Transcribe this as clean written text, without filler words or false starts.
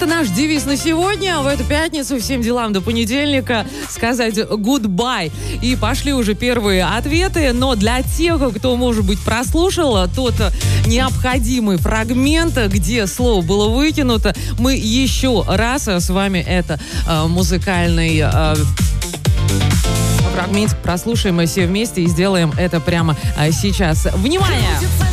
Это наш девиз на сегодня. В эту пятницу всем делам до понедельника сказать goodbye. И пошли уже первые ответы. Но для тех, кто, может быть, прослушал тот необходимый фрагмент, где слово было выкинуто, мы еще раз с вами это музыкальный фрагментик прослушаем все вместе и сделаем это прямо сейчас. Внимание!